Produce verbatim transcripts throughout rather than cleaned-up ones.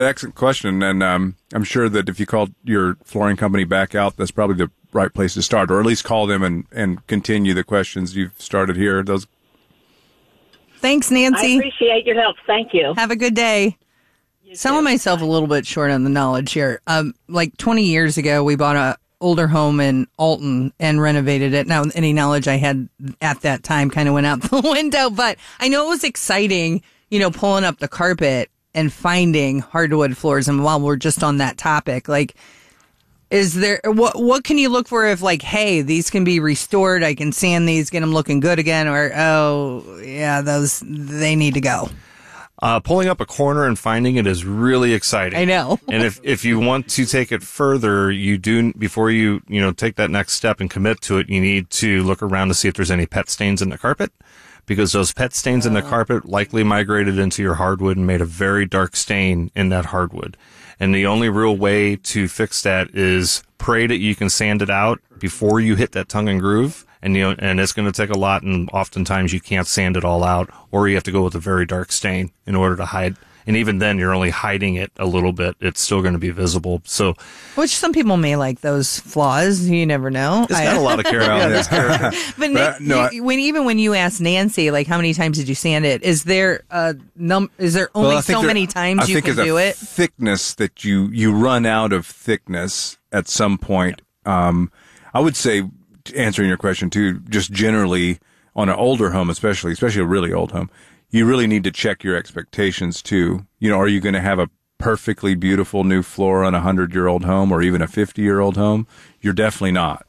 Excellent question, and um, I'm sure that if you called your flooring company back out, that's probably the right place to start, or at least call them and, and continue the questions you've started here. Those. Thanks, Nancy. I appreciate your help. Thank you. Have a good day. You Selling too. myself Bye. a little bit short on the knowledge here. Um, like twenty years ago, we bought a older home in Alton and renovated it. Now, any knowledge I had at that time kind of went out the window, but I know it was exciting, you know, pulling up the carpet and finding hardwood floors. And while we're just on that topic, like, is there, what, what can you look for if like, hey, these can be restored, I can sand these, get them looking good again, or, oh, yeah, those, they need to go? Uh, pulling up a corner and finding it is really exciting. I know. And if, if you want to take it further, you do, before you, you know, take that next step and commit to it, you need to look around to see if there's any pet stains in the carpet, because those pet stains in the carpet likely migrated into your hardwood and made a very dark stain in that hardwood. And the only real way to fix that is pray that you can sand it out before you hit that tongue and groove. And, you know, and it's going to take a lot, and oftentimes you can't sand it all out, or you have to go with a very dark stain in order to hide. And even then, you're only hiding it a little bit. It's still going to be visible. So, which some people may like those flaws. You never know. It's got I, a lot of character. Yeah, This character. But Nick, But, uh, no, you, when even when you ask Nancy, like, how many times did you sand it? Is there a num? Is there only Well, I think so there- many times I you think can there's do a it? Thickness that you you run out of thickness at some point. Um, I would say, answering your question too, just generally on an older home, especially especially a really old home, you really need to check your expectations too. You know, are you going to have a perfectly beautiful new floor on a hundred-year-old home or even a fifty-year-old home? You're definitely not.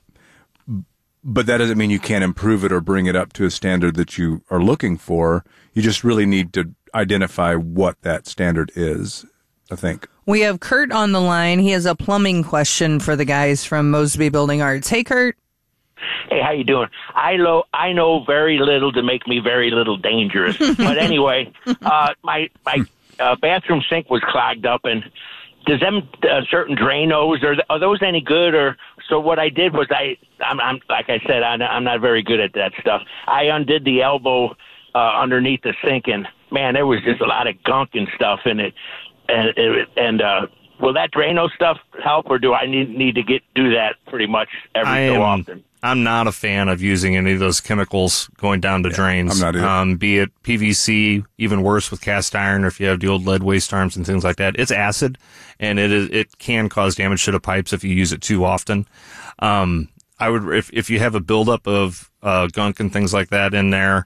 But that doesn't mean you can't improve it or bring it up to a standard that you are looking for. You just really need to identify what that standard is, I think. We have Kurt on the line. He has a plumbing question for the guys from Mosby Building Arts. Hey, Kurt. Hey, how you doing? I know I know very little to make me very little dangerous. But anyway, uh, my my uh, bathroom sink was clogged up, and does them uh, certain Drainos are are those any good? Or so what I did was I I'm, I'm like I said I'm, I'm not very good at that stuff. I undid the elbow uh, underneath the sink, and man, there was just a lot of gunk and stuff in it, and it, and uh, will that Drano stuff help, or do I need need to get do that pretty much every I so am, often? I'm not a fan of using any of those chemicals going down the Yeah, drains. I'm not either. Um, be it P V C, even worse with cast iron, or if you have the old lead waste arms and things like that. It's acid, and it is, it can cause damage to the pipes if you use it too often. Um, I would, if, if you have a buildup of uh, gunk and things like that in there,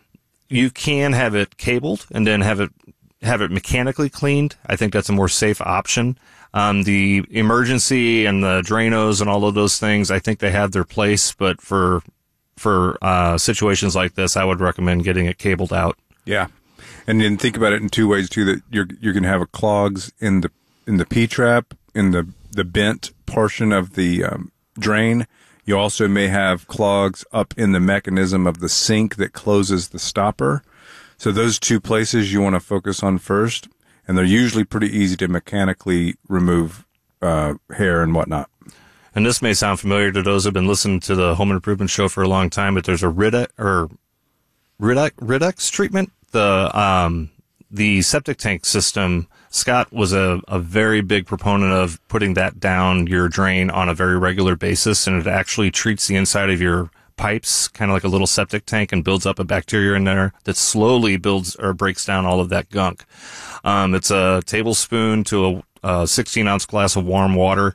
you can have it cabled and then have it have it mechanically cleaned. I think that's a more safe option. Um, the emergency and the Drainos and all of those things, I think they have their place, but for for uh, situations like this, I would recommend getting it cabled out. Yeah, and then think about it in two ways too. That you're you're going to have a clogs in the in the P trap, in the the bent portion of the um, drain. You also may have clogs up in the mechanism of the sink that closes the stopper. So those two places you want to focus on first, and they're usually pretty easy to mechanically remove uh, hair and whatnot. And this may sound familiar to those who have been listening to the Home Improvement Show for a long time, but there's a Ridex or Ridex, Ridex treatment. The um, the septic tank system. Scott was a, a very big proponent of putting that down your drain on a very regular basis, and it actually treats the inside of your pipes, kind of like a little septic tank, and builds up a bacteria in there that slowly builds or breaks down all of that gunk. Um, it's a tablespoon to a, a sixteen ounce glass of warm water.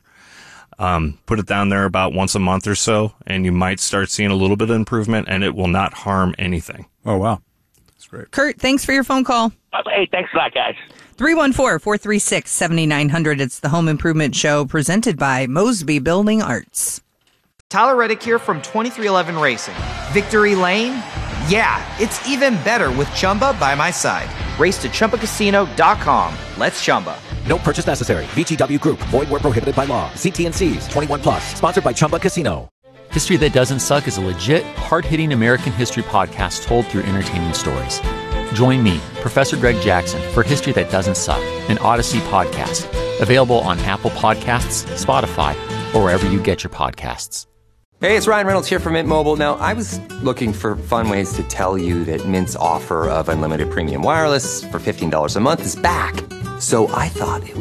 Um, put it down there about once a month or so, and you might start seeing a little bit of improvement, and it will not harm anything. Oh, wow. That's great. Kurt, thanks for your phone call. Hey, thanks a lot, guys. three one four, four three six, seven nine zero zero. It's the Home Improvement Show presented by Mosby Building Arts. Tyler Reddick here from twenty-three eleven Racing. Victory Lane? Yeah, it's even better with Chumba by my side. Race to Chumba Casino dot com. Let's Chumba. No purchase necessary. V G W Group. Void where prohibited by law. See T and C's. twenty-one plus. Sponsored by Chumba Casino. History That Doesn't Suck is a legit, hard-hitting American history podcast told through entertaining stories. Join me, Professor Greg Jackson, for History That Doesn't Suck, an Odyssey podcast. Available on Apple Podcasts, Spotify, or wherever you get your podcasts. Hey, it's Ryan Reynolds here from Mint Mobile. Now, I was looking for fun ways to tell you that Mint's offer of unlimited premium wireless for fifteen dollars a month is back. So I thought it